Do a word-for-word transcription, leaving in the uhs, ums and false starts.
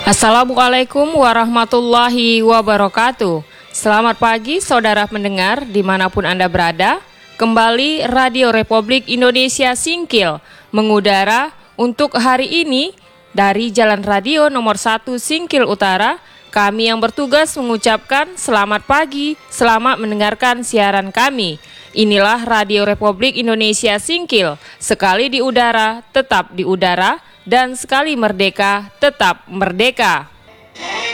Assalamualaikum warahmatullahi wabarakatuh. Selamat pagi saudara pendengar dimanapun Anda berada. Kembali Radio Republik Indonesia Singkil mengudara untuk hari ini dari Jalan Radio nomor satu Singkil Utara. Kami yang bertugas mengucapkan selamat pagi, selamat mendengarkan siaran kami. Inilah Radio Republik Indonesia Singkil, sekali di udara, tetap di udara, dan sekali merdeka, tetap merdeka.